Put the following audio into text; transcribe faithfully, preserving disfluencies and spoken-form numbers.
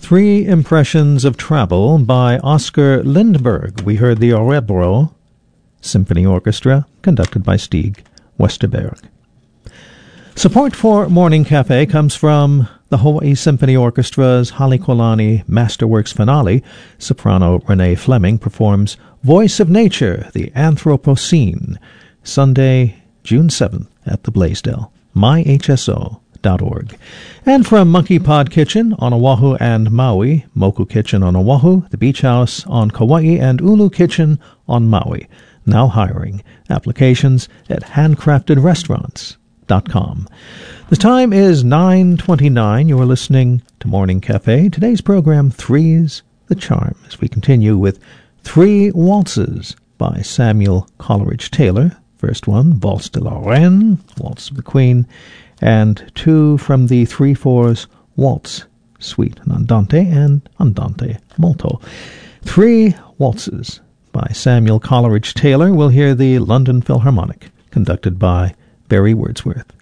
Three Impressions of Travel by Oscar Lindberg. We heard the Orebro Symphony Orchestra, conducted by Stig Westerberg. Support for Morning Cafe comes from the Hawaii Symphony Orchestra's Halekulani Masterworks finale. Soprano Renee Fleming performs Voice of Nature, the Anthropocene, Sunday, June seventh at the Blaisdell. my h s o dot org. And from Monkey Pod Kitchen on Oahu and Maui, Moku Kitchen on Oahu, the Beach House on Kauai, and Ulu Kitchen on Maui. Now hiring. Applications at handcrafted restaurants dot com. The time is nine twenty-nine. You are listening to Morning Cafe. Today's program, Three's the Charm, as we continue with Three Waltzes by Samuel Coleridge Taylor. First one, Valse de la Reine, Waltz of the Queen, and two from the Three Fours Waltz Suite, an Andante and Andante Molto. Three Waltzes by Samuel Coleridge Taylor. We'll hear the London Philharmonic, conducted by Barry Wordsworth.